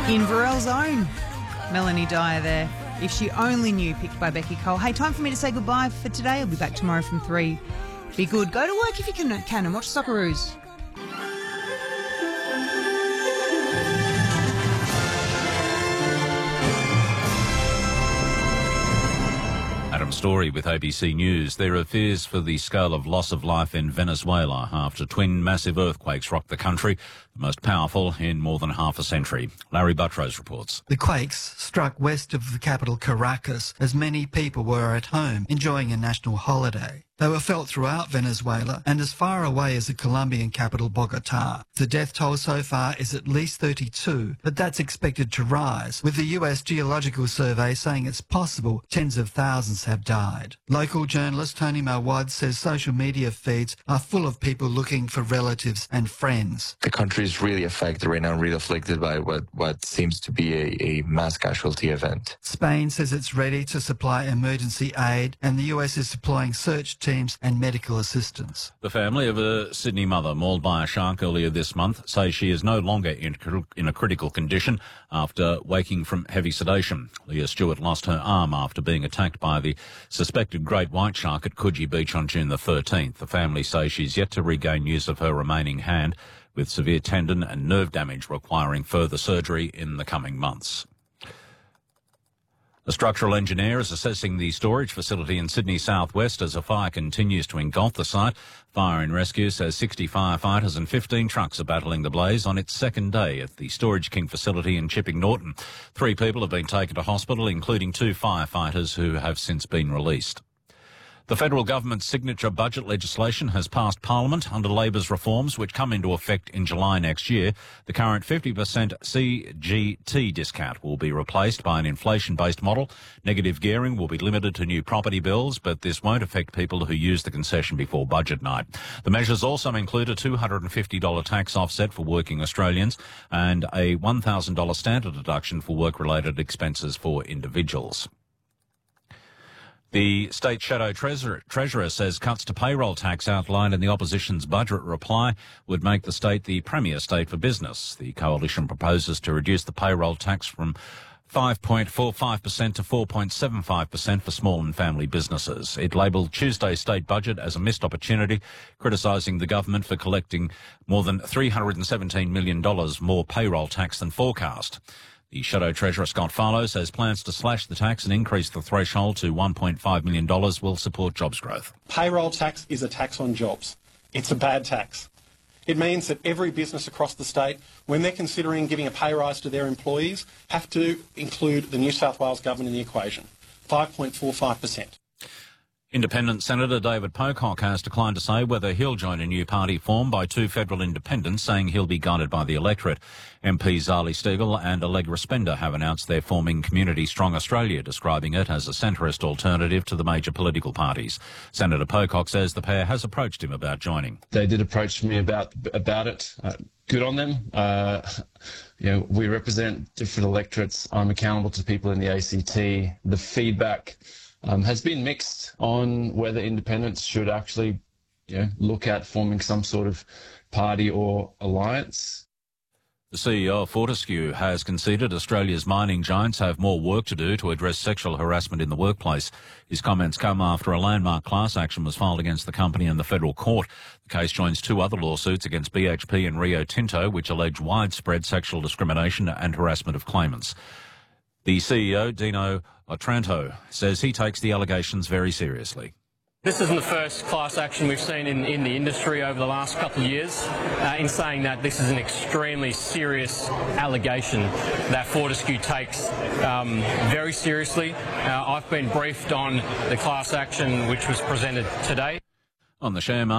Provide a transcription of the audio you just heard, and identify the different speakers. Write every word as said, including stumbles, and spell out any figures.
Speaker 1: Inverell's own Melanie Dyer there. If She Only Knew, picked by Becky Cole. Hey, time for me to say goodbye for today. I'll be back tomorrow from three. Be good. Go to work if you can, can and watch Socceroos.
Speaker 2: Adam Story with A B C News. There are fears for the scale of loss of life in Venezuela after twin massive earthquakes rocked the country, the most powerful in more than half a century. Larry Buttrose reports.
Speaker 3: The quakes struck west of the capital Caracas as many people were at home enjoying a national holiday. They were felt throughout Venezuela and as far away as the Colombian capital Bogota. The death toll so far is at least thirty-two, but that's expected to rise, with the U S Geological Survey saying it's possible tens of thousands have died. Local journalist Tony Mawad says social media feeds are full of people looking for relatives and friends.
Speaker 4: The country is really affected right now, really afflicted by what, what seems to be a, a mass casualty event.
Speaker 3: Spain says it's ready to supply emergency aid, and the U S is deploying search teams and medical assistance.
Speaker 2: The family of a Sydney mother mauled by a shark earlier this month say she is no longer in, in a critical condition after waking from heavy sedation. Leah Stewart lost her arm after being attacked by the suspected great white shark at Coogee Beach on June the thirteenth. The family say she's yet to regain use of her remaining hand, with severe tendon and nerve damage requiring further surgery in the coming months. A structural engineer is assessing the storage facility in Sydney southwest as a fire continues to engulf the site. Fire and Rescue says sixty firefighters and fifteen trucks are battling the blaze on its second day at the Storage King facility in Chipping Norton. Three people have been taken to hospital, including two firefighters who have since been released. The federal government's signature budget legislation has passed Parliament under Labor's reforms, which come into effect in July next year. The current fifty percent C G T discount will be replaced by an inflation-based model. Negative gearing will be limited to new property bills, but this won't affect people who use the concession before budget night. The measures also include a two hundred fifty dollars tax offset for working Australians and a one thousand dollars standard deduction for work-related expenses for individuals. The state shadow treasurer, treasurer says cuts to payroll tax outlined in the opposition's budget reply would make the state the premier state for business. The coalition proposes to reduce the payroll tax from five point four five percent to four point seven five percent for small and family businesses. It labelled Tuesday's state budget as a missed opportunity, criticising the government for collecting more than three hundred seventeen million dollars more payroll tax than forecast. The Shadow Treasurer Scott Farlow says plans to slash the tax and increase the threshold to one point five million dollars will support jobs growth.
Speaker 5: Payroll tax is a tax on jobs. It's a bad tax. It means that every business across the state, when they're considering giving a pay rise to their employees, have to include the New South Wales government in the equation, five point four five percent.
Speaker 2: Independent Senator David Pocock has declined to say whether he'll join a new party formed by two federal independents, saying he'll be guided by the electorate. M Ps Zali Steggall and Allegra Spender have announced they're forming Community Strong Australia, describing it as a centrist alternative to the major political parties. Senator Pocock says the pair has approached him about joining.
Speaker 6: They did approach me about about it. Uh, good on them. Uh, you know, we represent different electorates. I'm accountable to people in the A C T. The feedback Um, has been mixed on whether independents should actually, you know, look at forming some sort of party or alliance.
Speaker 2: The C E O of Fortescue has conceded Australia's mining giants have more work to do to address sexual harassment in the workplace. His comments come after a landmark class action was filed against the company in the federal court. The case joins two other lawsuits against B H P and Rio Tinto, which allege widespread sexual discrimination and harassment of claimants. The C E O, Dino Otranto, says he takes the allegations very seriously.
Speaker 7: This isn't the first class action we've seen in, in the industry over the last couple of years. Uh, in saying that, this is an extremely serious allegation that Fortescue takes um, very seriously. Uh, I've been briefed on the class action which was presented today.
Speaker 2: On the share market,